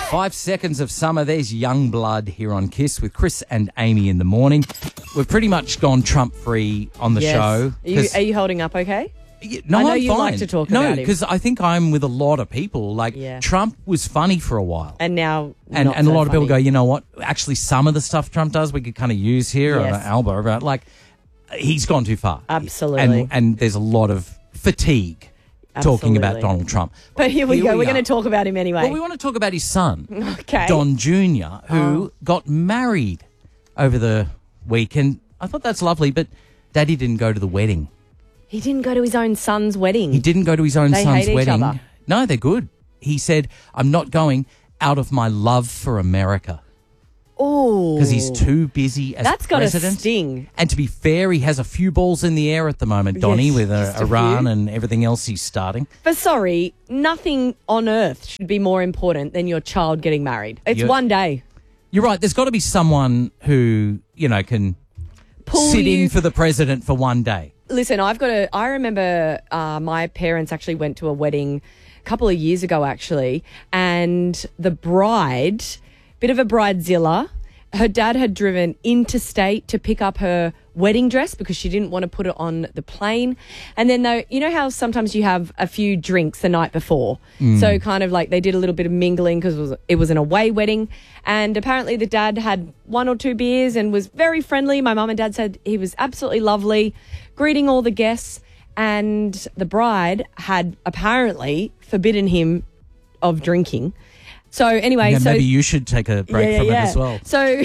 5 seconds of summer. There's Young Blood here on KISS with Chris and Amy in the morning. We've pretty much gone Trump-free on the show. Are you holding up okay? No, I know I'm you fine. like to talk about him. No, because I think I'm with a lot of people. Trump was funny for a while. And now And not a so lot of people funny. go, you know what? Actually, some of the stuff Trump does we could kind of use here on Yes. an elbow. But he's gone too far. Absolutely. And there's a lot of fatigue talking about Absolutely. Donald Trump. But here we go. We're are. going to talk about him anyway. Well, we want to talk about his son, Okay. Don Jr., who got married over the weekend. I thought that's lovely, but Daddy didn't go to the wedding. He didn't go to his own son's wedding. He didn't go to his own They son's hate each wedding. other. No, they're good. He said, I'm not going out of my love for America. Oh. Because he's too busy as That's got president. a sting. And to be fair, he has a few balls in the air at the moment, Donnie, Yes, with just a Iran few. and everything else he's starting. But sorry, nothing on earth should be more important than your child getting married. It's one day. You're right. There's got to be someone who, can Pull sit you. in for the president for one day. Listen, I remember my parents actually went to a wedding a couple of years ago, actually, and the bride, bit of a bridezilla, her dad had driven interstate to pick up her wedding dress because she didn't want to put it on the plane. And then, you know how sometimes you have a few drinks the night before? So kind of like they did a little bit of mingling because it was an away wedding. And apparently the dad had 1 or 2 beers and was very friendly. My mum and dad said he was absolutely lovely, greeting all the guests. And the bride had apparently forbidden him of drinking. So anyway, Yeah, maybe you should take a break from it as well. So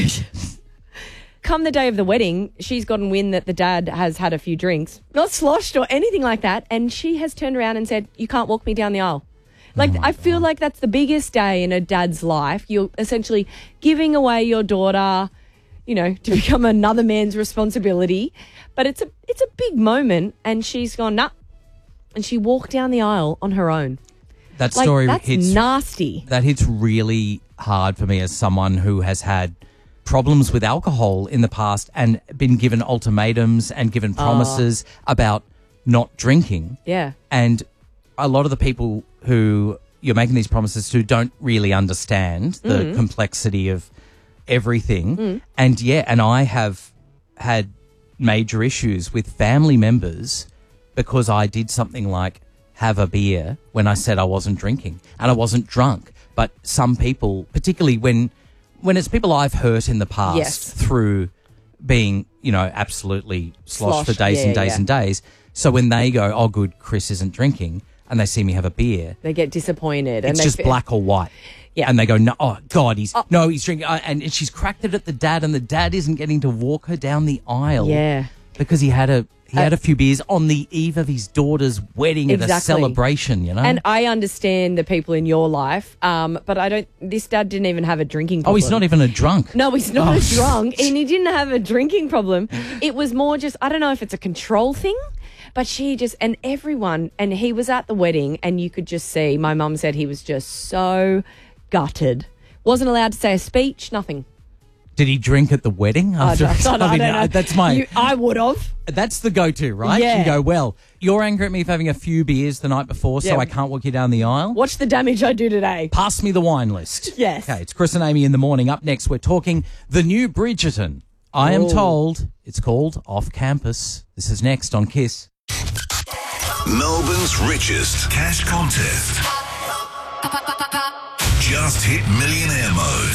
come the day of the wedding, she's gotten wind that the dad has had a few drinks, not sloshed or anything like that, and she has turned around and said, "You can't walk me down the aisle." I feel like that's the biggest day in a dad's life. You're essentially giving away your daughter, to become another man's responsibility. But it's a big moment, and she's gone, nah. And she walked down the aisle on her own. That story that's nasty. That hits really hard for me as someone who has had problems with alcohol in the past and been given ultimatums and given promises about not drinking. Yeah. And a lot of the people who you're making these promises to don't really understand the complexity of everything. And I have had major issues with family members because I did something like have a beer when I said I wasn't drinking and I wasn't drunk. But some people, particularly when it's people I've hurt in the past Yes. through being, absolutely sloshed for days and days yeah. and days. So when they go, oh, good, Chris isn't drinking, and they see me have a beer, They get disappointed. it's and just black or white. Yeah. And they go, no, oh, God, he's drinking. And she's cracked it at the dad, and the dad isn't getting to walk her down the aisle. Yeah. Because he had a few beers on the eve of his daughter's wedding at a Exactly. celebration, And I understand the people in your life, but this dad didn't even have a drinking problem. Oh, he's not even a drunk. No, he's not a drunk, and he didn't have a drinking problem. It was more just, I don't know if it's a control thing, but he was at the wedding, and you could just see, my mum said he was just so gutted. Wasn't allowed to say a speech, nothing. Did he drink at the wedding? I don't know. That's I would have. That's the go-to, right? Yeah. You go, well, you're angry at me for having a few beers the night before, so Yeah. I can't walk you down the aisle. Watch the damage I do today. Pass me the wine list. Yes. Okay, it's Chris and Amy in the morning. Up next, we're talking the new Bridgerton. I am told it's called Off Campus. This is next on KISS. Melbourne's richest cash contest. Just hit millionaire mode.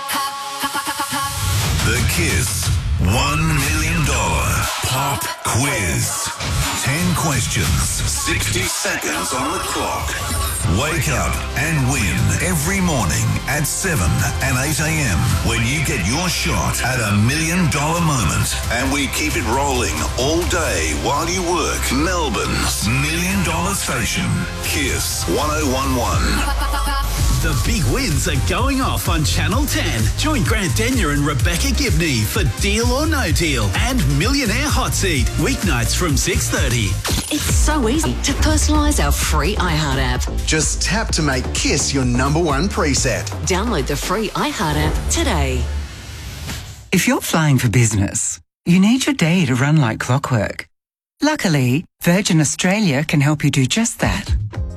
The KISS $1 million pop quiz. 10 questions, 60 seconds on the clock. Wake up and win every morning at 7 and 8 a.m. when you get your shot at $1 million moment. And we keep it rolling all day while you work. Melbourne's $1 million station. KISS 1011. The big wins are going off on Channel 10. Join Grant Denyer and Rebecca Gibney for Deal or No Deal and Millionaire Hot Seat, weeknights from 6:30. It's so easy to personalise our free iHeart app. Just tap to make KISS your #1 preset. Download the free iHeart app today. If you're flying for business, you need your day to run like clockwork. Luckily, Virgin Australia can help you do just that.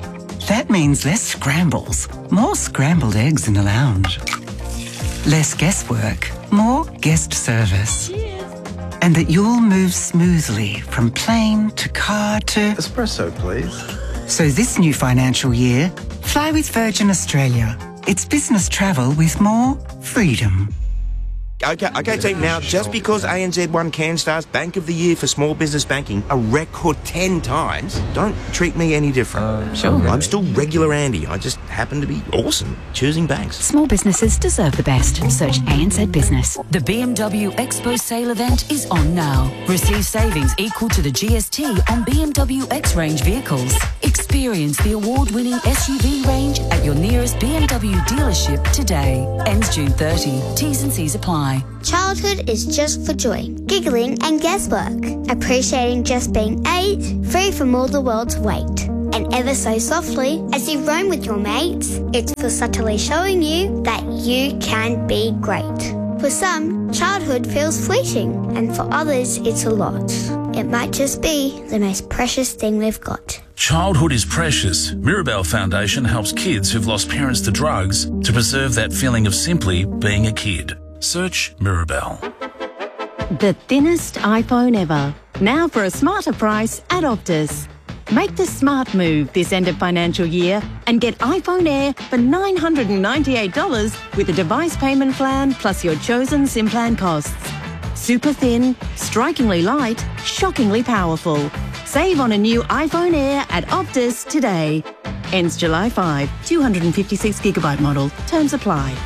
That means less scrambles, more scrambled eggs in the lounge. Less guesswork, more guest service. And that you'll move smoothly from plane to car to... Espresso, please. So this new financial year, fly with Virgin Australia. It's business travel with more freedom. Okay, team. Now, just because ANZ won CanStar's Bank of the Year for small business banking a record 10 times, don't treat me any different. Sure. I'm still regular Andy. I just happen to be awesome choosing banks. Small businesses deserve the best. Search ANZ Business. The BMW Expo sale event is on now. Receive savings equal to the GST on BMW X range vehicles. Experience the award-winning SUV range at your nearest BMW dealership today. Ends June 30. T's and C's apply. Childhood is just for joy, giggling and guesswork, appreciating just being 8, free from all the world's weight. And ever so softly, as you roam with your mates, it's for subtly showing you that you can be great. For some, childhood feels fleeting, and for others, it's a lot. It might just be the most precious thing we've got. Childhood is precious. Mirabelle Foundation helps kids who've lost parents to drugs to preserve that feeling of simply being a kid. Search Mirabelle. The thinnest iPhone ever. Now for a smarter price at Optus. Make the smart move this end of financial year and get iPhone Air for $998 with a device payment plan plus your chosen SIM plan costs. Super thin, strikingly light, shockingly powerful. Save on a new iPhone Air at Optus today. Ends July 5. 256GB model. Terms apply.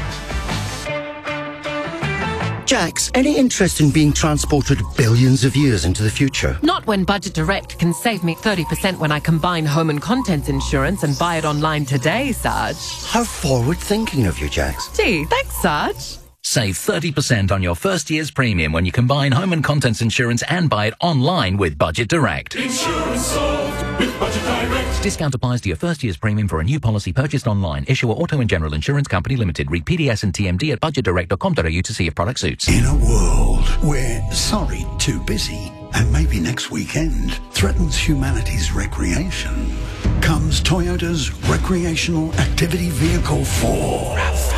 Jax, any interest in being transported billions of years into the future? Not when Budget Direct can save me 30% when I combine home and contents insurance and buy it online today, Sarge. How forward-thinking of you, Jax. Gee, thanks, Sarge. Save 30% on your first year's premium when you combine home and contents insurance and buy it online with Budget Direct. Insurance sold with Budget Direct. Discount applies to your first year's premium for a new policy purchased online. Issuer Auto and General Insurance Company Limited. Read PDS and TMD at budgetdirect.com.au to see if product suits. In a world where sorry, too busy, and maybe next weekend threatens humanity's recreation, comes Toyota's Recreational Activity Vehicle 4.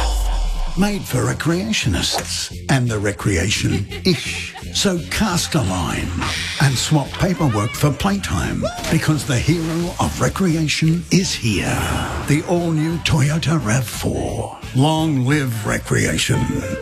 Made for recreationists and the recreation-ish. So cast a line and swap paperwork for playtime because the hero of recreation is here. The all-new Toyota RAV4. Long live recreation.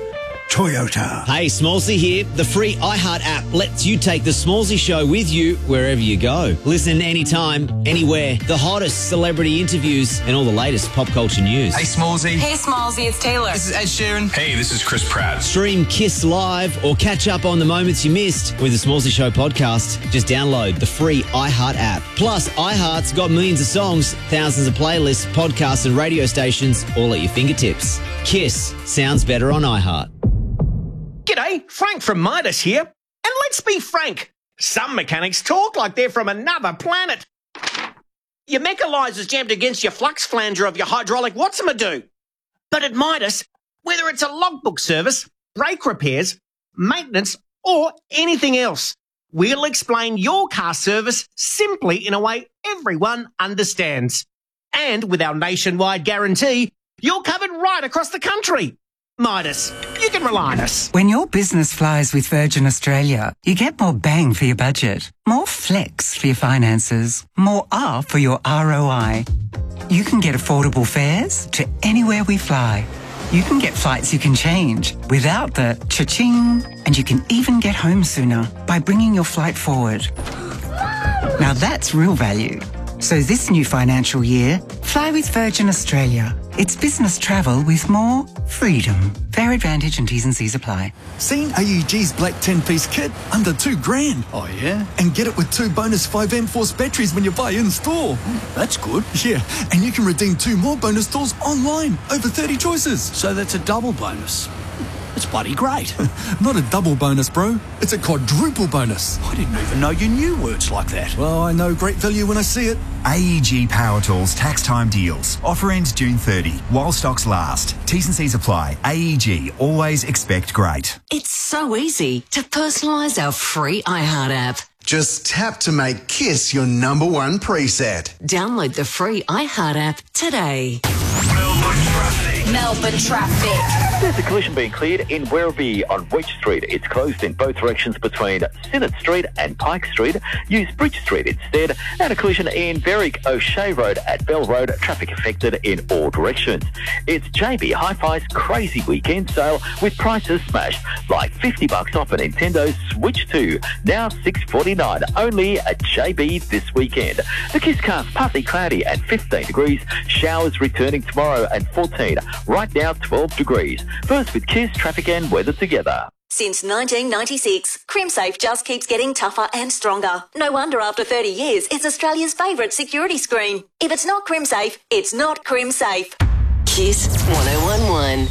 Toyota. Hey, Smallsy here. The free iHeart app lets you take The Smallsy Show with you wherever you go. Listen anytime, anywhere. The hottest celebrity interviews and all the latest pop culture news. Hey, Smallsy. Hey, Smallsy, it's Taylor. This is Ed Sheeran. Hey, this is Chris Pratt. Stream Kiss Live or catch up on the moments you missed with The Smallsy Show podcast. Just download the free iHeart app. Plus, iHeart's got millions of songs, thousands of playlists, podcasts and radio stations all at your fingertips. Kiss sounds better on iHeart. G'day, Frank from Midas here. And let's be frank, some mechanics talk like they're from another planet. Your mechanizer's jammed against your flux flanger of your hydraulic what's-a-ma-do. But at Midas, whether it's a logbook service, brake repairs, maintenance, or anything else, we'll explain your car service simply in a way everyone understands. And with our nationwide guarantee, you're covered right across the country. Midas, you can rely on us. When your business flies with Virgin Australia, you get more bang for your budget, more flex for your finances, more R for your ROI. You can get affordable fares to anywhere we fly. You can get flights you can change without the cha-ching, and you can even get home sooner by bringing your flight forward. Now that's real value. So this new financial year, fly with Virgin Australia. It's business travel with more freedom. Fair advantage and T's and C's apply. Seen AEG's black 10-piece kit? Under $2,000. Oh, yeah? And get it with 2 bonus 5M Force batteries when you buy in-store. That's good. Yeah, and you can redeem 2 more bonus stores online. Over 30 choices. So that's a double bonus. It's bloody great. Not a double bonus, bro. It's a quadruple bonus. I didn't even know you knew words like that. Well, I know great value when I see it. AEG Power Tools tax time deals. Offer ends June 30 while stocks last. T's and C's apply. AEG, always expect great. It's so easy to personalise our free iHeart app. Just tap to make Kiss your number one preset. Download the free iHeart app today. Melbourne traffic. There's a collision being cleared in Werribee on Wedge Street. It's closed in both directions between Synod Street and Pike Street. Use Bridge Street instead. And a collision in Berwick O'Shea Road at Bell Road. Traffic affected in all directions. It's JB Hi-Fi's crazy weekend sale with prices smashed, like $50 off a Nintendo Switch 2. Now $6.49 only at JB this weekend. The Kisscast partly cloudy and 15 degrees. Showers returning tomorrow and 14. Right now 12 degrees. First with Kiss, traffic and weather together. Since 1996, CrimSafe just keeps getting tougher and stronger. No wonder after 30 years, it's Australia's favourite security screen. If it's not CrimSafe, it's not CrimSafe. Kiss 1011.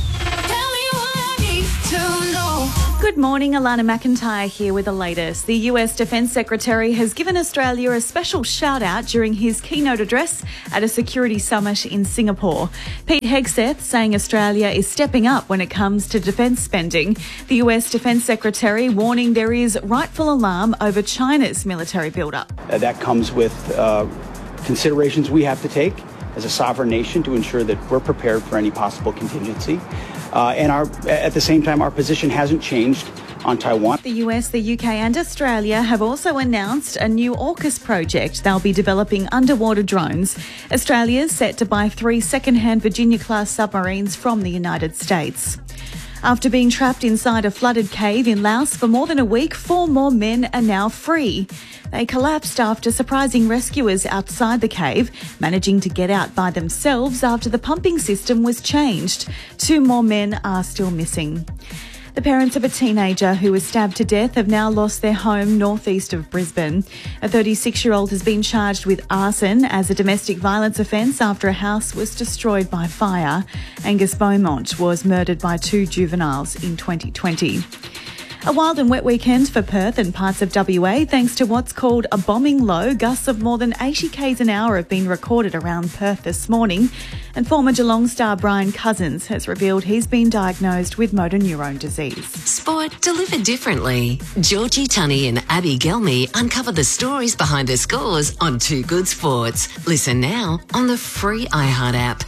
Good morning, Alana McIntyre here with the latest. The US Defence Secretary has given Australia a special shout out during his keynote address at a security summit in Singapore. Pete Hegseth saying Australia is stepping up when it comes to defence spending. The US Defence Secretary warning there is rightful alarm over China's military build-up. That comes with considerations we have to take as a sovereign nation to ensure that we're prepared for any possible contingency. And at the same time, our position hasn't changed on Taiwan. The US, the UK and Australia have also announced a new AUKUS project. They'll be developing underwater drones. Australia's set to buy 3 second-hand Virginia-class submarines from the United States. After being trapped inside a flooded cave in Laos for more than a week, 4 more men are now free. They collapsed after surprising rescuers outside the cave, managing to get out by themselves after the pumping system was changed. 2 more men are still missing. The parents of a teenager who was stabbed to death have now lost their home northeast of Brisbane. A 36-year-old has been charged with arson as a domestic violence offence after a house was destroyed by fire. Angus Beaumont was murdered by 2 juveniles in 2020. A wild and wet weekend for Perth and parts of WA thanks to what's called a bombing low. Gusts of more than 80 k's an hour have been recorded around Perth this morning. And former Geelong star Brian Cousins has revealed he's been diagnosed with motor neurone disease. Sport delivered differently. Georgie Tunney and Abby Gelmy uncover the stories behind the scores on Too Good Sports. Listen now on the free iHeart app.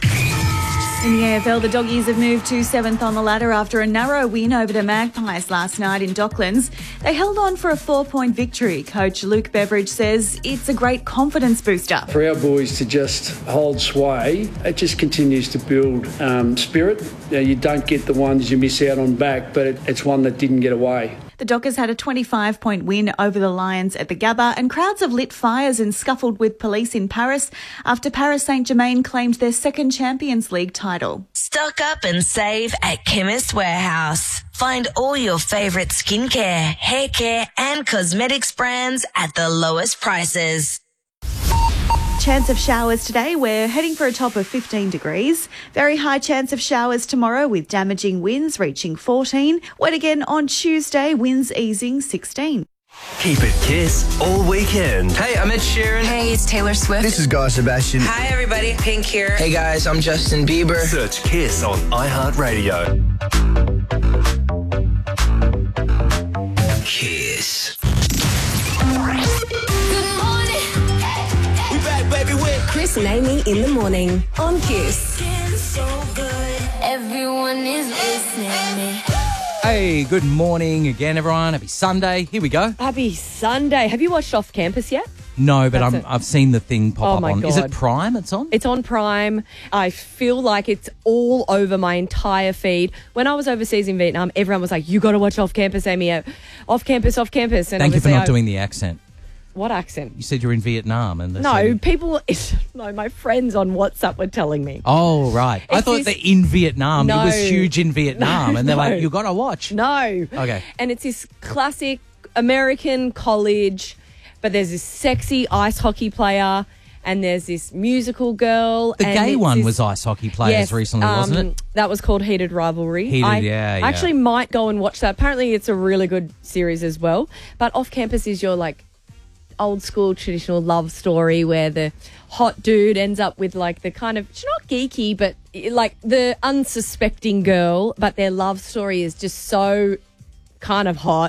In the AFL, the Doggies have moved to 7th on the ladder after a narrow win over the Magpies last night in Docklands. They held on for a 4-point victory. Coach Luke Beveridge says it's a great confidence booster. For our boys to just hold sway, it just continues to build spirit. You don't get the ones you miss out on back, but it's one that didn't get away. The Dockers had a 25-point win over the Lions at the Gabba, and crowds have lit fires and scuffled with police in Paris after Paris Saint-Germain claimed their 2nd Champions League title. Stock up and save at Chemist Warehouse. Find all your favourite skincare, hair care and cosmetics brands at the lowest prices. Chance of showers today. We're heading for a top of 15 degrees. Very high chance of showers tomorrow with damaging winds reaching 14. Wet again on Tuesday, winds easing 16. Keep it Kiss all weekend. Hey, I'm Ed Sheeran. Hey, it's Taylor Swift. This is Guy Sebastian. Hi, everybody. Pink here. Hey, guys, I'm Justin Bieber. Search Kiss on iHeartRadio. Kiss. Chris and Amy in the morning on Kiss. Everyone is listening. Hey, good morning again, everyone. Happy Sunday. Here we go. Happy Sunday. Have you watched Off Campus yet? No, but I've seen the thing pop up on. God. Is it Prime it's on? It's on Prime. I feel like it's all over my entire feed. When I was overseas in Vietnam, everyone was like, you got to watch Off Campus, Amy. Off Campus, Off Campus. And thank you for not doing the accent. What accent? You said you're in Vietnam. And my friends on WhatsApp were telling me. Oh, right. I thought they're in Vietnam. No. It was huge in Vietnam. And they're No. like, you got to watch. No. Okay. And it's this classic American college, but there's this sexy ice hockey player and there's this musical girl. The gay one was ice hockey players recently, wasn't it? That was called Heated Rivalry. I actually might go and watch that. Apparently it's a really good series as well. But Off Campus is your like old school traditional love story where the hot dude ends up with like the kind of, she's not geeky, but like the unsuspecting girl, but their love story is just so kind of hot.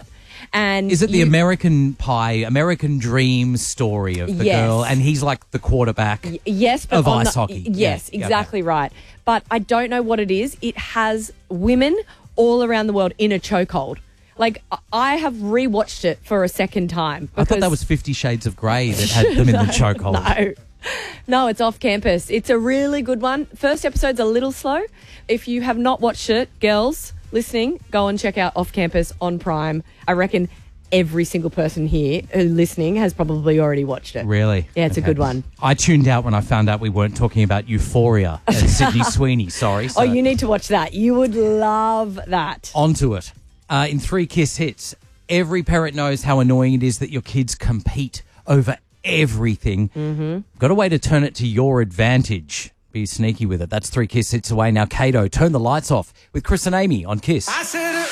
And is it the American Pie, American Dream story of the girl, and he's like the quarterback yes, but of ice hockey? Yes, exactly right. But I don't know what it is. It has women all around the world in a chokehold. Like, I have rewatched it for a second time. I thought that was 50 Shades of Grey that had them in the chokehold. No, it's Off Campus. It's a really good one. First episode's a little slow. If you have not watched it, girls listening, go and check out Off Campus on Prime. I reckon every single person here listening has probably already watched it. Really? Yeah, it's a good one. I tuned out when I found out we weren't talking about Euphoria and Sydney Sweeney. Sorry. So. Oh, you need to watch that. You would love that. Onto it. In 3 Kiss Hits, every parent knows how annoying it is that your kids compete over everything. Mm-hmm. Got a way to turn it to your advantage. Be sneaky with it. That's 3 Kiss Hits away. Now, Kato, Turn the Lights Off with Chris and Amy on Kiss. I said